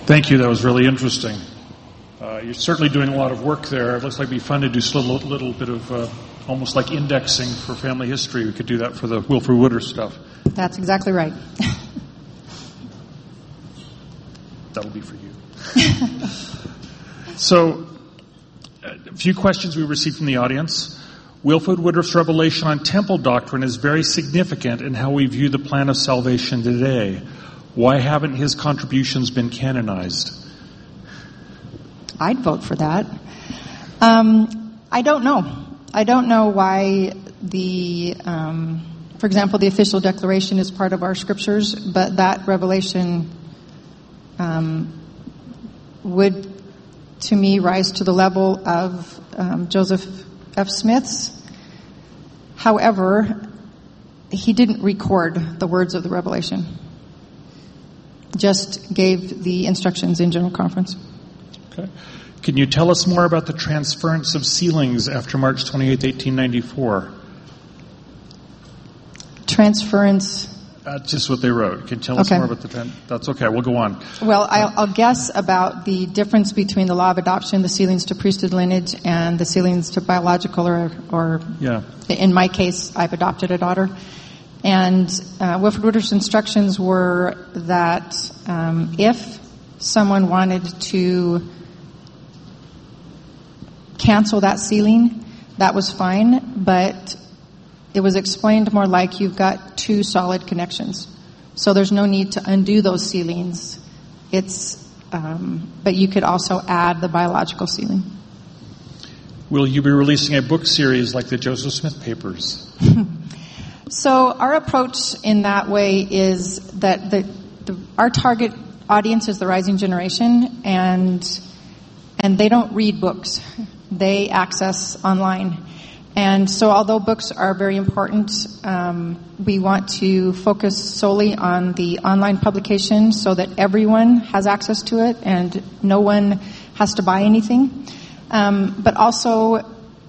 Thank you. That was really interesting. You're certainly doing a lot of work there. It looks like it'd be fun to do a little bit of almost like indexing for family history. We could do that for the Wilford Woodruff stuff. That's exactly right. That'll be for you. So, a few questions we received from the audience. Wilford Woodruff's revelation on temple doctrine is very significant in how we view the plan of salvation today. Why haven't his contributions been canonized? I'd vote for that. I don't know. I don't know why for example, the official declaration is part of our scriptures, but that revelation would, to me, rise to the level of Joseph F. Smith's. However, he didn't record the words of the revelation. Just gave the instructions in General Conference. Okay. Can you tell us more about the transference of sealings after March 28, 1894? Transference? Just what they wrote. Can you tell us more about that's okay. We'll go on. Well, I'll guess about the difference between the law of adoption, the sealings to priesthood lineage, and the sealings to biological or in my case, I've adopted a daughter. And Wilford Woodruff's instructions were that if someone wanted to cancel that sealing, that was fine, but it was explained more like you've got two solid connections. So there's no need to undo those sealings. But you could also add the biological sealing. Will you be releasing a book series like the Joseph Smith Papers? So our approach in that way is that our target audience is the rising generation, and they don't read books. They access online. And so although books are very important, we want to focus solely on the online publication so that everyone has access to it and no one has to buy anything. But also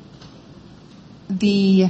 the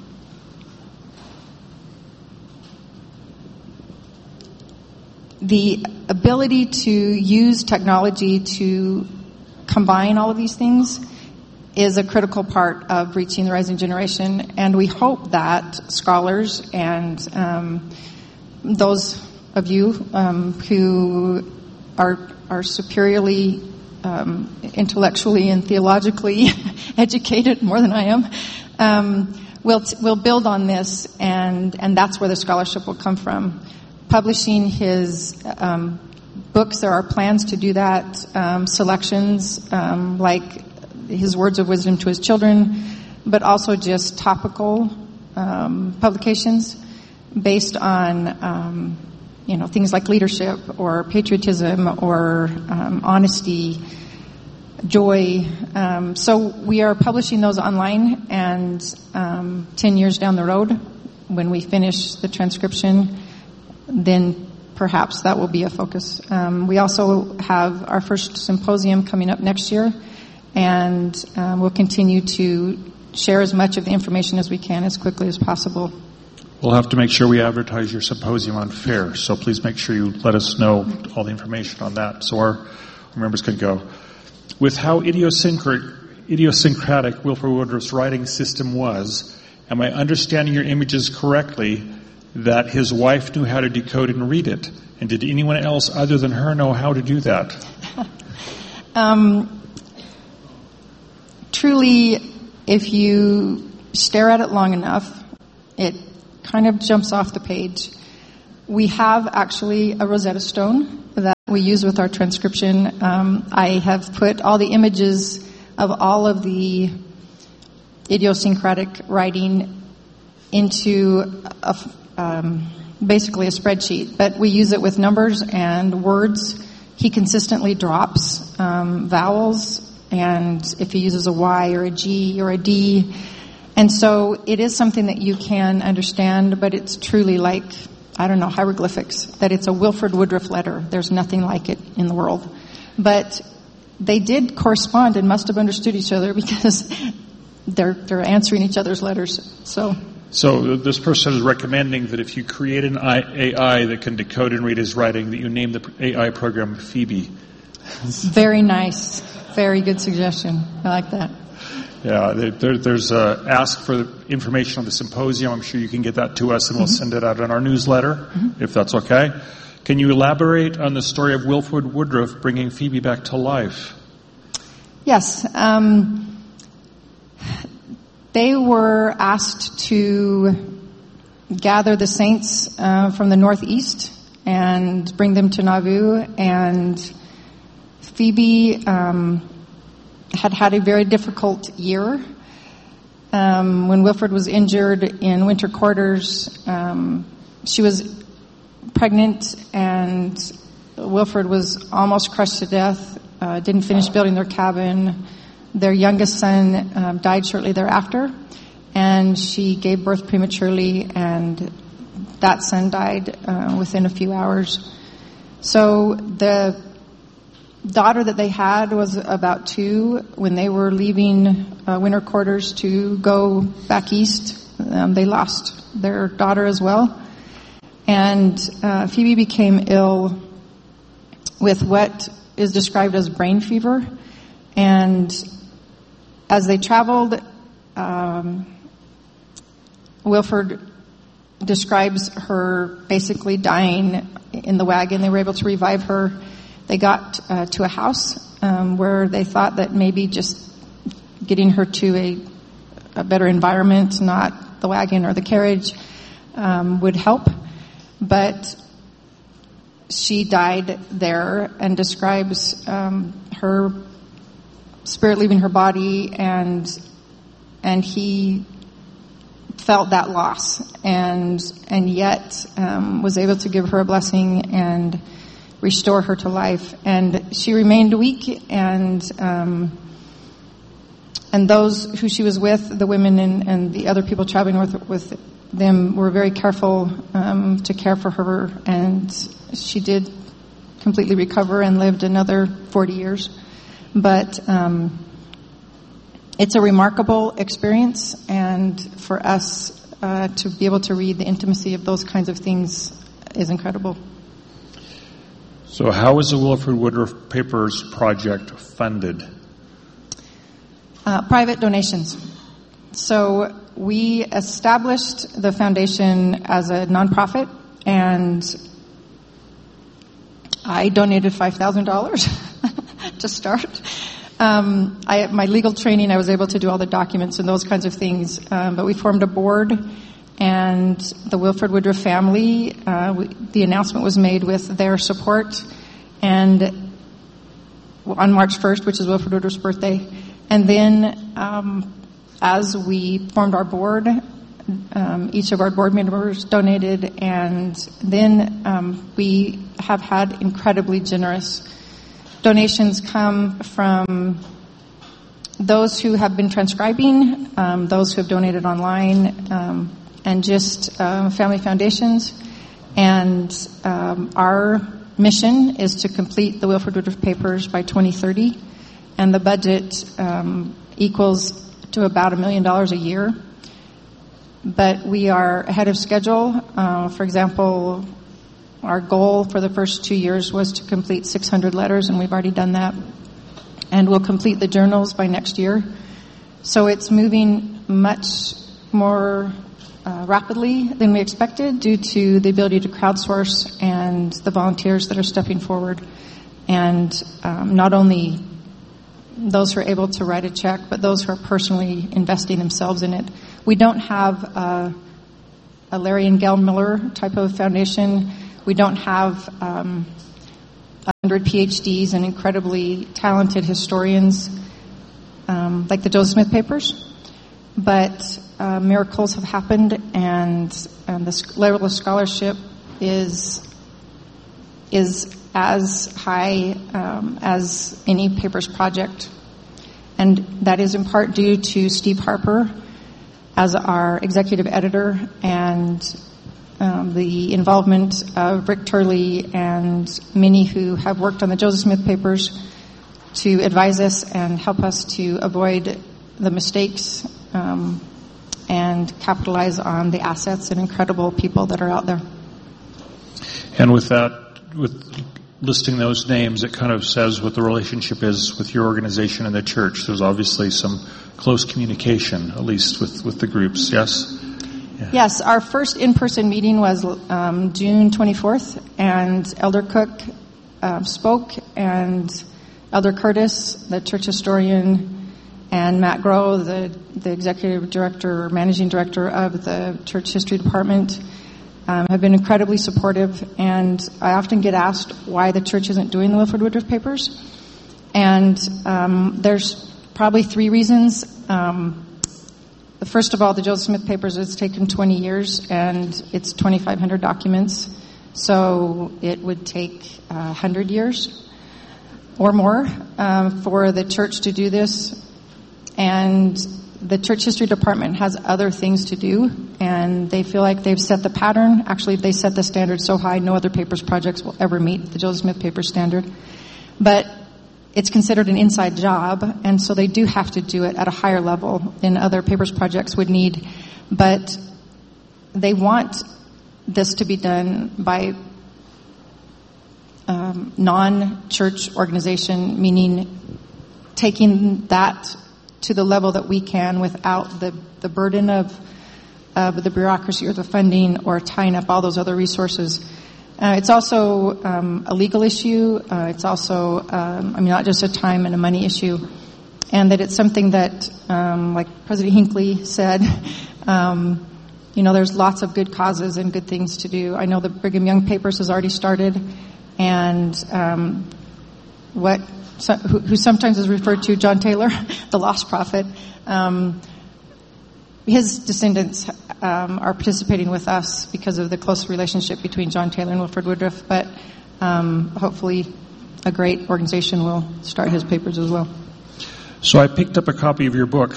ability to use technology to combine all of these things is a critical part of reaching the rising generation, and we hope that scholars and those of you who are superiorly intellectually and theologically educated, more than I am, will build on this, and that's where the scholarship will come from. Publishing his books, there are plans to do that, selections like his words of wisdom to his children, but also just topical publications based on things like leadership or patriotism or honesty, joy. So we are publishing those online, and 10 years down the road, when we finish the transcription, then perhaps that will be a focus. We also have our first symposium coming up next year, and we'll continue to share as much of the information as we can as quickly as possible. We'll have to make sure we advertise your symposium on FAIR, so please make sure you let us know all the information on that so our members can go. With how idiosyncratic Wilford Woodruff's writing system was, am I understanding your images correctly that his wife knew how to decode and read it? And did anyone else other than her know how to do that? Truly, if you stare at it long enough, it kind of jumps off the page. We have actually a Rosetta Stone that we use with our transcription. I have put all the images of all of the idiosyncratic writing into basically a spreadsheet, but we use it with numbers and words. He consistently drops vowels, and if he uses a Y or a G or a D. And so it is something that you can understand, but it's truly like, hieroglyphics, that it's a Wilford Woodruff letter. There's nothing like it in the world. But they did correspond and must have understood each other because they're answering each other's letters. So this person is recommending that if you create an AI that can decode and read his writing, that you name the AI program Phoebe. Very nice. Very good suggestion. I like that. Yeah, there's ask for information on the symposium. I'm sure you can get that to us, and we'll send it out in our newsletter, if that's okay. Can you elaborate on the story of Wilford Woodruff bringing Phoebe back to life? Yes. They were asked to gather the saints from the northeast and bring them to Nauvoo, and Phoebe had a very difficult year. When Wilford was injured in winter quarters, she was pregnant, and Wilford was almost crushed to death, didn't finish building their cabin. Their youngest son died shortly thereafter, and she gave birth prematurely, and that son died within a few hours. So the daughter that they had was about 2 when they were leaving winter quarters to go back east. They lost their daughter as well. And Phoebe became ill with what is described as brain fever. And as they traveled, Wilford describes her basically dying in the wagon. They were able to revive her. They got to a house where they thought that maybe just getting her to a better environment, not the wagon or the carriage, would help. But she died there, and describes her spirit leaving her body, and he felt that loss, and yet was able to give her a blessing and restore her to life. And she remained weak, and those who she was with, the women and the other people traveling with them, were very careful to care for her, and she did completely recover and lived another 40 years. But it's a remarkable experience, and for us to be able to read the intimacy of those kinds of things is incredible. So how is the Wilford Woodruff Papers project funded? Private donations. So we established the foundation as a nonprofit, and I donated $5,000 to start. My legal training, I was able to do all the documents and those kinds of things. But we formed a board, and the Wilford Woodruff family, the announcement was made with their support, and on March 1st, which is Wilford Woodruff's birthday. And then as we formed our board, each of our board members donated, and then we have had incredibly generous donations come from those who have been transcribing, those who have donated online, and just family foundations. And our mission is to complete the Wilford Woodruff Papers by 2030, and the budget equals to about $1 million a year. But we are ahead of schedule. For example, our goal for the first 2 years was to complete 600 letters, and we've already done that. And we'll complete the journals by next year. So it's moving much more rapidly than we expected, due to the ability to crowdsource and the volunteers that are stepping forward. And not only those who are able to write a check, but those who are personally investing themselves in it. We don't have a Larry and Gail Miller type of foundation. We don't have 100 PhDs and incredibly talented historians like the Joseph Smith Papers. But miracles have happened, and the level of scholarship is as high as any papers project. And that is in part due to Steve Harper as our executive editor, and the involvement of Rick Turley and many who have worked on the Joseph Smith Papers to advise us and help us to avoid the mistakes and capitalize on the assets and incredible people that are out there. And with that with listing those names, it kind of says what the relationship is with your organization and the church. There's obviously some close communication, at least with the groups, yes? Yeah. Yes, our first in-person meeting was June 24th, and Elder Cook spoke, and Elder Curtis, the church historian, and Matt Groh, the executive director or managing director of the church history department, have been incredibly supportive. And I often get asked why the church isn't doing the Wilford Woodruff papers. And there's probably 3 reasons. First of all, the Joseph Smith papers, it's taken 20 years, and it's 2,500 documents. So it would take 100 years or more for the church to do this. And the church history department has other things to do, and they feel like they've set the pattern. Actually, they set the standard so high, no other papers projects will ever meet the Joseph Smith paper standard. But it's considered an inside job, and so they do have to do it at a higher level than other papers projects would need. But they want this to be done by non-church organization, meaning taking that to the level that we can without the burden of the bureaucracy or the funding or tying up all those other resources. It's also a legal issue. It's also, not just a time and a money issue. And that it's something that, like President Hinckley said, there's lots of good causes and good things to do. I know the Brigham Young Papers has already started, and who sometimes is referred to, John Taylor, the lost prophet, his descendants are participating with us because of the close relationship between John Taylor and Wilford Woodruff, but hopefully a great organization will start his papers as well. So I picked up a copy of your book,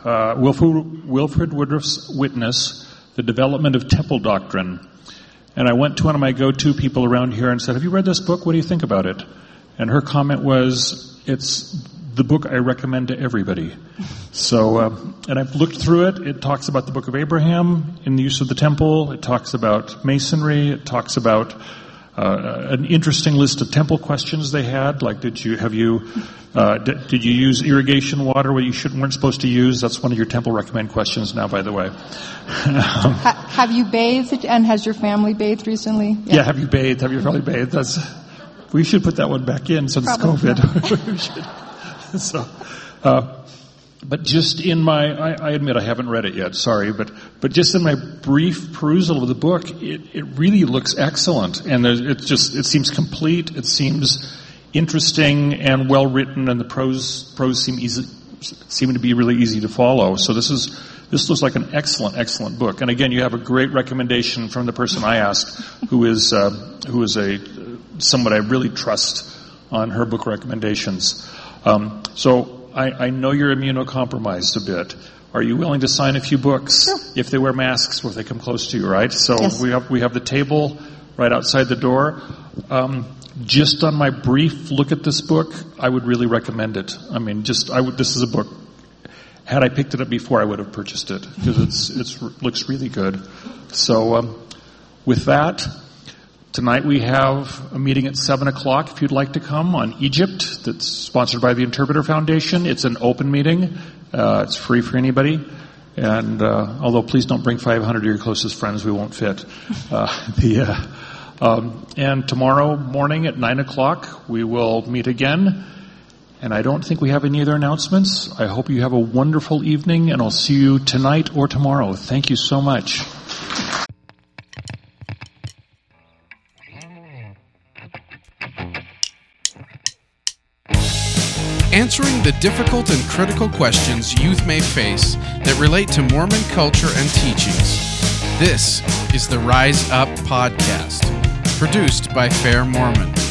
Wilford Woodruff's Witness, The Development of Temple Doctrine. And I went to one of my go-to people around here and said, have you read this book? What do you think about it? And her comment was, it's the book I recommend to everybody. So, and I've looked through it. It talks about the Book of Abraham in the use of the temple. It talks about masonry. It talks about an interesting list of temple questions they had. Like, did you use irrigation water where you weren't supposed to use? That's one of your temple recommend questions now, by the way. Have you bathed, and has your family bathed recently? Yeah, have you bathed? Have your family bathed? We should put that one back in since COVID. We should. So, but just in I admit I haven't read it yet, sorry, but just in my brief perusal of the book, it really looks excellent, and it seems complete, it seems interesting and well written, and the prose seem to be really easy to follow. So this looks like an excellent book. And again, you have a great recommendation from the person I asked, who is someone I really trust on her book recommendations. So I know you're immunocompromised a bit. Are you willing to sign a few books? Sure. If they wear masks or if they come close to you, right? So yes. we have the table right outside the door. Just on my brief look at this book, I would really recommend it. This is a book. Had I picked it up before, I would have purchased it because it looks really good. So with that, tonight we have a meeting at 7:00 if you'd like to come on Egypt that's sponsored by the Interpreter Foundation. It's an open meeting. It's free for anybody. And although please don't bring 500 of your closest friends, we won't fit. And tomorrow morning at 9:00 we will meet again. And I don't think we have any other announcements. I hope you have a wonderful evening, and I'll see you tonight or tomorrow. Thank you so much. Answering the difficult and critical questions youth may face that relate to Mormon culture and teachings. This is the Rise Up Podcast, produced by Fair Mormon.